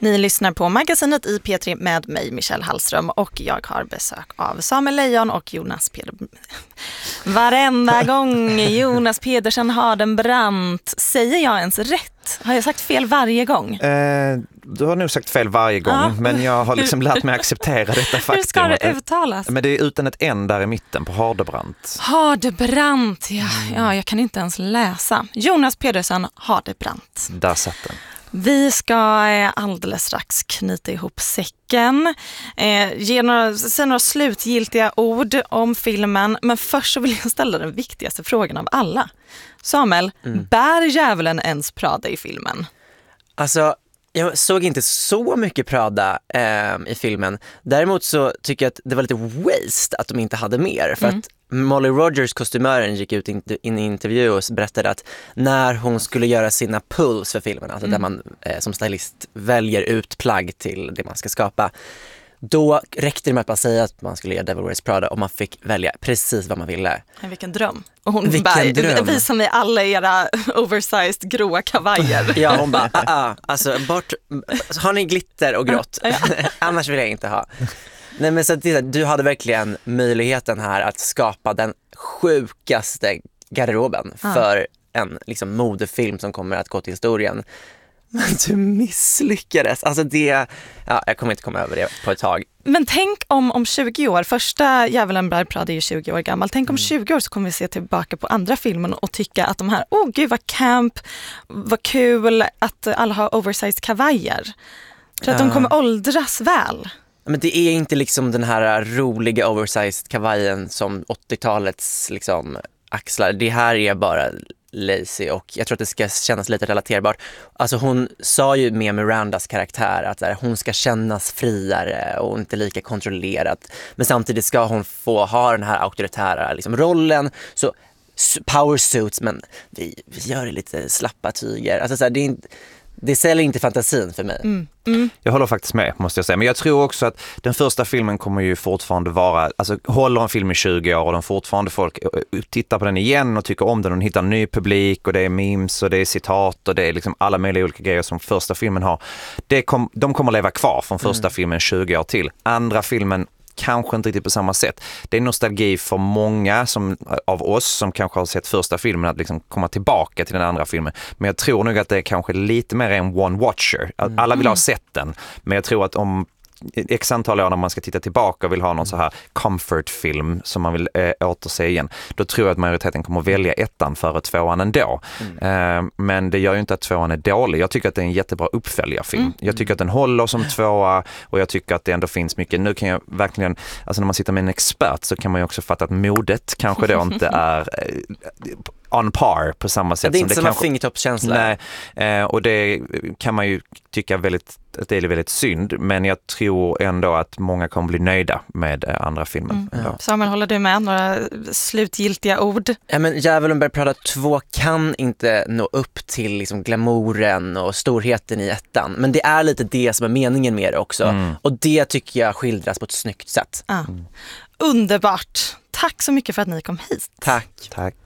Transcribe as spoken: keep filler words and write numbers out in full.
Ni lyssnar på magasinet i P tre med mig, Michelle Hallström, och jag har besök av Samuel Lejon och Jonas Pedersen. Varenda gång Jonas Pedersen Hardenbrandt. Säger jag ens rätt? Har jag sagt fel varje gång? Eh, du har nog sagt fel varje gång, ja. Men jag har liksom lärt mig acceptera detta faktum. Hur ska det uttalas? Men det är utan ett N där i mitten på Hardebrandt. Hardebrandt, ja. Ja, jag kan inte ens läsa. Jonas Pedersen Hardebrandt. Där satt den. Vi ska alldeles strax knyta ihop säcken, eh, ge några, säga några slutgiltiga ord om filmen, men först så vill jag ställa den viktigaste frågan av alla. Samuel, mm. bär djävulen ens Prada i filmen? Alltså, jag såg inte så mycket Prada eh, i filmen. Däremot så tycker jag att det var lite waste att de inte hade mer. För mm. att Molly Rogers, kostymören, gick ut in, in i intervju och berättade att när hon skulle göra sina pulls för filmen, alltså mm. där man eh, som stylist väljer ut plagg till det man ska skapa, då räckte det med att man säga att man skulle göra Devil Wears Prada och man fick välja precis vad man ville. Men vilken dröm. Och hon vilken bara, dröm. Visar mig alla era oversized gråa kavajer. Ja, hon bara, ah, ah, alltså bort, har ni glitter och grått? Annars vill jag inte ha. Nej, men så det, du hade verkligen möjligheten här att skapa den sjukaste garderoben ah. för en liksom modefilm som kommer att gå till historien. Men du misslyckades. Alltså det, ja, jag kommer inte komma över det på ett tag. Men tänk om, om tjugo år, första Djävulen bär Prada är ju tjugo år gammal. Tänk om mm. tjugo år så kommer vi se tillbaka på andra filmen och tycka att de här, åh oh, gud vad camp, vad kul att alla har oversized kavajer. För att uh. de kommer åldras väl. Men det är inte liksom den här roliga oversized kavajen som åttiotalets liksom axlar. Det här är bara lazy och jag tror att det ska kännas lite relaterbart. Alltså hon sa ju med Mirandas karaktär att här, hon ska kännas friare och inte lika kontrollerad. Men samtidigt ska hon få ha den här auktoritära liksom, rollen. Så power suits, men vi, vi gör det lite slappa tyger. Alltså så här, det är inte... Det säljer inte fantasin för mig. Mm. Mm. Jag håller faktiskt med, måste jag säga. Men jag tror också att den första filmen kommer ju fortfarande vara... Alltså håller en film i tjugo år och den fortfarande folk tittar på den igen och tycker om den och hittar en ny publik och det är memes och det är citat och det är liksom alla möjliga olika grejer som första filmen har. Det kom, de kommer leva kvar från första mm. filmen tjugo år till. Andra filmen kanske inte riktigt på samma sätt. Det är nostalgi för många som, av oss som kanske har sett första filmen att liksom komma tillbaka till den andra filmen. Men jag tror nog att det är kanske lite mer en one-watcher. Alla vill ha sett den. Men jag tror att om x antal år när man ska titta tillbaka och vill ha någon så här comfort-film som man vill äh, återse igen, då tror jag att majoriteten kommer att välja ettan före tvåan ändå. Mm. Äh, men det gör ju inte att tvåan är dålig. Jag tycker att det är en jättebra uppföljarfilm. Mm. Jag tycker att den håller som tvåa och jag tycker att det ändå finns mycket. Nu kan jag verkligen, alltså när man sitter med en expert så kan man ju också fatta att modet kanske då inte är äh, on par på samma sätt. Ja, det är inte som samma kanske... fingertoppskänsla. Nej, eh, och det kan man ju tycka väldigt, att det är väldigt synd, men jag tror ändå att många kommer bli nöjda med eh, andra filmen. Mm. Ja. Samuel, håller du med? Några slutgiltiga ord? Ja, men Djävulen bär Prada två kan inte nå upp till liksom glamouren och storheten i ettan, men det är lite det som är meningen med det också. Mm. Och det tycker jag skildras på ett snyggt sätt. Ah. Mm. Underbart! Tack så mycket för att ni kom hit. Tack. Tack.